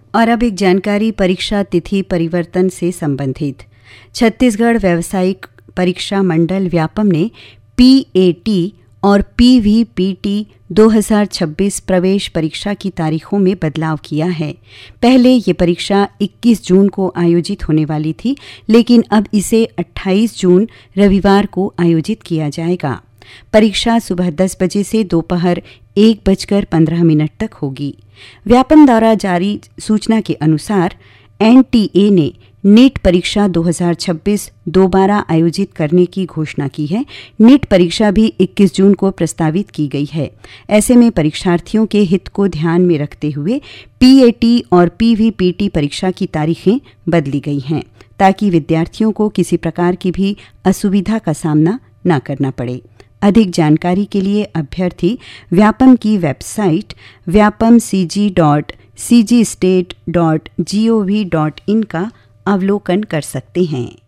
और अब एक जानकारी परीक्षा तिथि परिवर्तन से संबंधित। छत्तीसगढ़ व्यावसायिक परीक्षा मंडल व्यापम ने PAT और PVPT 2026 प्रवेश परीक्षा की तारीखों में बदलाव किया है। पहले ये परीक्षा 21 जून को आयोजित होने वाली थी, लेकिन अब इसे 28 जून रविवार को आयोजित किया जाएगा। परीक्षा सुबह 10 बजे से दोपहर 1:15 तक होगी। व्यापम द्वारा जारी सूचना के अनुसार NTA ने नीट परीक्षा 2026 दोबारा आयोजित करने की घोषणा की है। नीट परीक्षा भी 21 जून को प्रस्तावित की गई है। ऐसे में परीक्षार्थियों के हित को ध्यान में रखते हुए PAT और PVPT परीक्षा की तारीखें बदली गई हैं, ताकि विद्यार्थियों को किसी प्रकार की भी असुविधा का सामना न करना पड़े। अधिक जानकारी के लिए अभ्यर्थी व्यापम की वेबसाइट vyapamcg.cgstate.gov.in का अवलोकन कर सकते हैं।